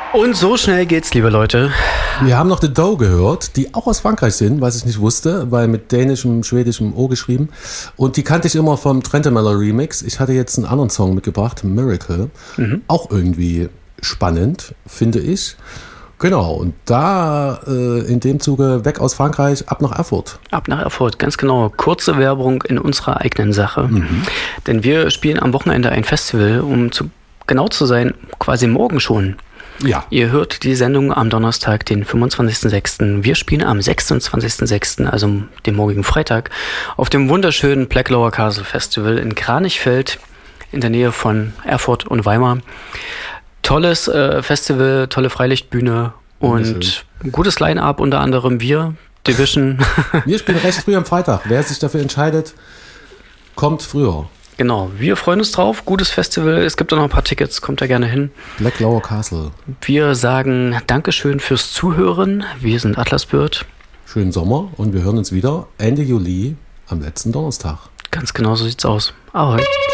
Und so schnell geht's, liebe Leute. Wir haben noch The Doe gehört, die auch aus Frankreich sind, was ich nicht wusste, weil mit dänischem, schwedischem O geschrieben. Und die kannte ich immer vom Trentemøller Remix. Ich hatte jetzt einen anderen Song mitgebracht, Miracle. Auch irgendwie spannend, finde ich. Genau, und da in dem Zuge weg aus Frankreich, ab nach Erfurt. Ab nach Erfurt, ganz genau. Kurze Werbung in unserer eigenen Sache. Denn wir spielen am Wochenende ein Festival, um genau zu sein, quasi morgen schon. Ja. Ihr hört die Sendung am Donnerstag, den 25.06. Wir spielen am 26.06., also dem morgigen Freitag, auf dem wunderschönen Black Lower Castle Festival in Kranichfeld in der Nähe von Erfurt und Weimar. Tolles Festival, tolle Freilichtbühne und gutes Line-Up, unter anderem wir, Division. Wir spielen recht früh am Freitag. Wer sich dafür entscheidet, kommt früher. Genau, wir freuen uns drauf. Gutes Festival. Es gibt auch noch ein paar Tickets. Kommt da gerne hin. Black Lower Castle. Wir sagen Dankeschön fürs Zuhören. Wir sind Atlas Bird. Schönen Sommer und wir hören uns wieder Ende Juli am letzten Donnerstag. Ganz genau so sieht's aus. Ahoi.